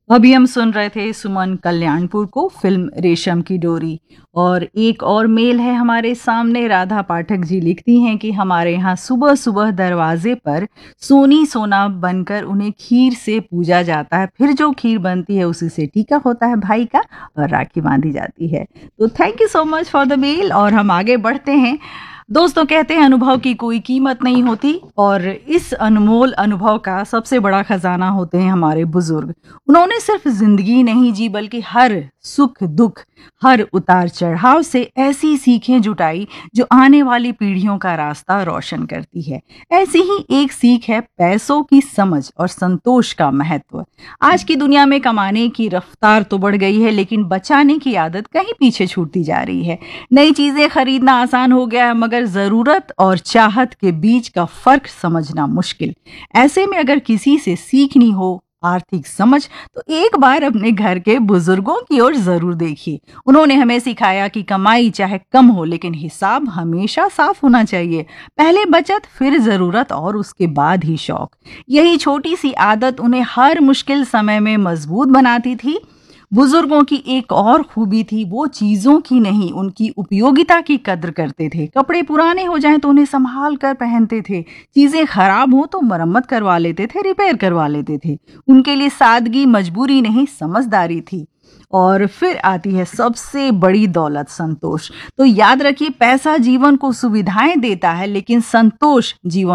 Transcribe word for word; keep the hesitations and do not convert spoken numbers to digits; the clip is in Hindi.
अभी हम सुन रहे थे सुमन कल्याणपुर को फिल्म रेशम की डोरी। और एक और मेल है हमारे सामने। राधा पाठक जी लिखती हैं कि हमारे यहाँ सुबह सुबह दरवाजे पर सोनी सोना बनकर उन्हें खीर से पूजा जाता है, फिर जो खीर बनती है उसी से टीका होता है भाई का और राखी बांधी जाती है। तो thank you so much for the mail और हम आगे बढ़ते हैं। दोस्तों, कहते हैं अनुभव की कोई कीमत नहीं होती और इस अनमोल अनुभव का सबसे बड़ा खजाना होते हैं हमारे बुजुर्ग। उन्होंने सिर्फ जिंदगी नहीं जी बल्कि हर सुख दुख, हर उतार चढ़ाव से ऐसी सीखें जुटाई जो आने वाली पीढ़ियों का रास्ता रोशन करती है। ऐसी ही एक सीख है पैसों की समझ और संतोष का महत्व। आज की दुनिया में कमाने की रफ्तार तो बढ़ गई है, लेकिन बचाने की आदत कहीं पीछे छूटती जा रही है। नई चीजें खरीदना आसान हो गया है, मगर जरूरत और चाहत के बीच का फर्क समझना मुश्किल। ऐसे में अगर किसी से सीखनी हो आर्थिक समझ, तो एक बार अपने घर के बुजुर्गों की ओर जरूर देखिए। उन्होंने हमें सिखाया कि कमाई चाहे कम हो, लेकिन हिसाब हमेशा साफ होना चाहिए। पहले बचत, फिर जरूरत और उसके बाद ही शौक। यही छोटी सी आदत उन्हें हर मुश्किल समय में मजबूत बनाती थी। बुजुर्गों की एक और खूबी थी, वो चीजों की नहीं, उनकी उपयोगिता की कद्र करते थे। कपड़े पुराने हो जाएं तो उन्हें संभाल कर पहनते थे। चीजें खराब हो तो मरम्मत करवा लेते थे, रिपेयर करवा लेते थे। उनके लिए सादगी मजबूरी नहीं, समझदारी थी। और फिर आती है सबसे बड़ी दौलत, संतोष। तो याद रखिए, पैसा जीवन को सुविधाएं देता है, लेकिन संतोष जीवन